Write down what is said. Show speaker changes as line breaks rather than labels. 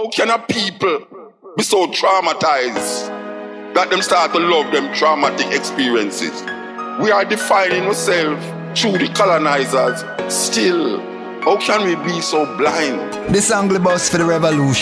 How can a people be so traumatized that them start to love them traumatic experiences? We are defining ourselves through the colonizers. Still, how can we be so blind?
This Anglo Bus for the revolution.